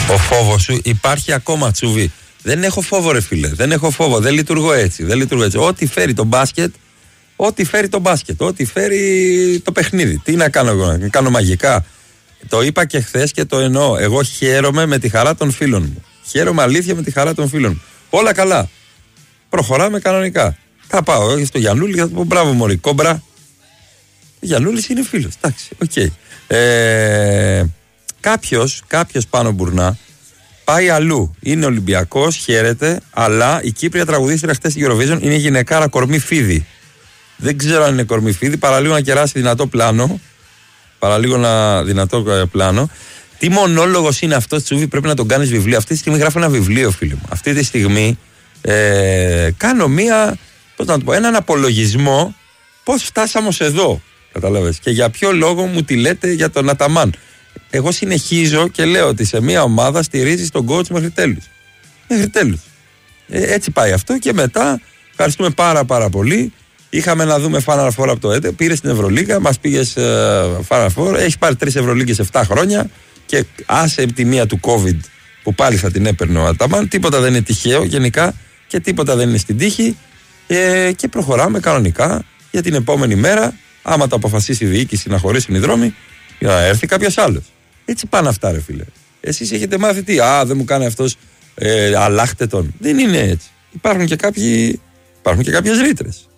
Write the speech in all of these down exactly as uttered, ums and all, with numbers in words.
Ο φόβος σου υπάρχει ακόμα, Τσούβι. Δεν έχω φόβο, ρε φίλε. Δεν έχω φόβο. Δεν λειτουργώ έτσι. Δεν λειτουργώ έτσι. Ό,τι φέρει το μπάσκετ, ό,τι φέρει το μπάσκετ, ό,τι φέρει το παιχνίδι. Τι να κάνω εγώ, να κάνω μαγικά. Το είπα και χθες και το εννοώ. Εγώ χαίρομαι με τη χαρά των φίλων μου. Χαίρομαι αλήθεια με τη χαρά των φίλων μου. Όλα καλά. Προχωράμε κανονικά. Θα πάω στο Γιαννούλη και θα πω μπράβο, μωρή κόμπρα. Ο Γιαννούλης είναι φίλος. Εντάξει, οκ. Okay. Ε, κάποιος, κάποιος πάνω μπουρνά πάει αλλού. Είναι Ολυμπιακός, χαίρεται, αλλά η Κύπρια τραγουδίστρια χτες στην Eurovision είναι γυναικάρα κορμί φίδι. Δεν ξέρω αν είναι κορμί φίδι, παραλίγο να κεράσει δυνατό πλάνο. Παραλίγο να δυνατό πλάνο. Τι μονόλογος είναι αυτός, Τσούβι, πρέπει να τον κάνεις βιβλίο. Αυτή τη στιγμή γράφω ένα βιβλίο, φίλε μου. Αυτή τη στιγμή ε, κάνω μία, πώς να το πω, έναν απολογισμό πώς φτάσαμε ως εδώ. Καταλάβες. Και για ποιο λόγο μου τη λέτε για τον Αταμάν. Εγώ συνεχίζω και λέω ότι σε μία ομάδα στηρίζεις τον coach μέχρι τέλους. Μέχρι τέλους. Ε, έτσι πάει αυτό και μετά ευχαριστούμε πάρα πάρα πολύ. Είχαμε να δούμε Final Four από το ΕΤΕ. Πήρε στην Ευρωλίγα, μας πήγες uh, Final Four. Έχει πάρει τρεις Ευρωλίγκες επτά χρόνια και άσε τη μία του COVID που πάλι θα την έπαιρνε ο Αταμάν. Τίποτα δεν είναι τυχαίο γενικά και τίποτα δεν είναι στην τύχη. Ε, και προχωράμε κανονικά για την επόμενη μέρα. Άμα το αποφασίσει η διοίκηση να χωρίσουν οι δρόμοι, για να έρθει κάποιος άλλος. Έτσι πάνε αυτά, ρε φίλε. Εσείς έχετε μάθει τι, α, δεν μου κάνει αυτός, ε, αλλάχτε τον. Δεν είναι έτσι. Υπάρχουν και, κάποιοι, υπάρχουν και κάποιες ρήτρες.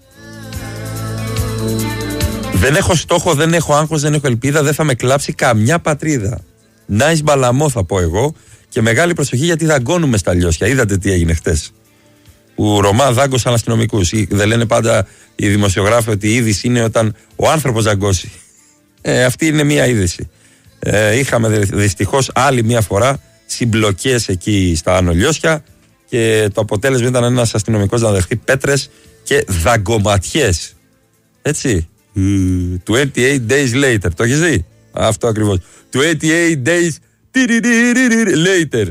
Δεν έχω στόχο, δεν έχω άγχος, δεν έχω ελπίδα, δεν θα με κλάψει καμιά πατρίδα. Νάις μπαλαμό θα πω εγώ και μεγάλη προσοχή γιατί δαγκώνουμε στα λιώσια. Είδατε τι έγινε χτες. Που Ρωμά δάγκωσαν αστυνομικούς. Δεν λένε πάντα οι δημοσιογράφοι ότι η είδηση είναι όταν ο άνθρωπος δαγκώσει. Ε, αυτή είναι μία είδηση. Ε, είχαμε δυστυχώς άλλη μία φορά συμπλοκές εκεί στα Άνω Λιώσια και το αποτέλεσμα ήταν ένας αστυνομικός να δεχτεί πέτρες και δαγκωματιές. Έτσι. είκοσι οκτώ days later. Το έχεις δει? Αυτό ακριβώς. είκοσι οκτώ days later.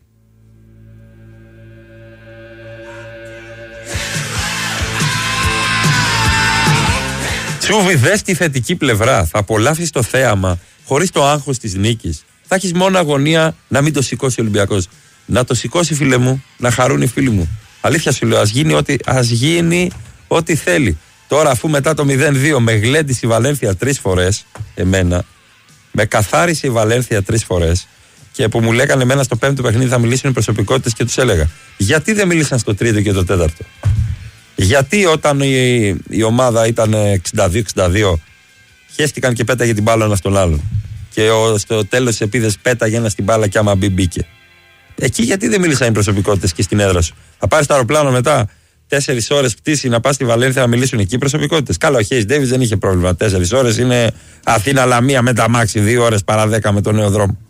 Τσούβι, δες τη θετική πλευρά. Θα απολαύσεις το θέαμα χωρίς το άγχος της νίκης. Θα έχεις μόνο αγωνία να μην το σηκώσει ο Ολυμπιακός. Να το σηκώσει, φίλε μου, να χαρούν οι φίλοι μου. Αλήθεια σου λέω, ας γίνει ό,τι, ας γίνει ό,τι θέλει. Τώρα, αφού μετά το μηδέν δύο με γλέντισε η Βαλένθια τρεις φορές, εμένα, με καθάρισε η Βαλένθια τρεις φορές και που μου λέγανε εμένα στο πέμπτο παιχνίδι θα μιλήσουν οι προσωπικότητες και τους έλεγα, γιατί δεν μίλησαν στο τρίτο και το τέταρτο? Γιατί όταν η, η ομάδα ήταν εξήντα δύο εξήντα δύο χέστηκαν και πέταγε την μπάλα ένα στον άλλον και ο, στο τέλος της επίδεσης πέταγε ένα στην μπάλα και άμα μπει μπήκε? Εκεί γιατί δεν μίλησαν οι προσωπικότητες και στην έδρα σου? Θα πάρεις το αεροπλάνο μετά τέσσερις ώρες πτήση να πας στη Βαλένθια να μιλήσουν εκεί οι προσωπικότητες? Καλά, ο Χέις Ντέιβις δεν είχε πρόβλημα. Τέσσερις ώρες είναι Αθήνα Λαμία με τα μάξι, δύο ώρες παρά δέκα με τον νέο δρόμο.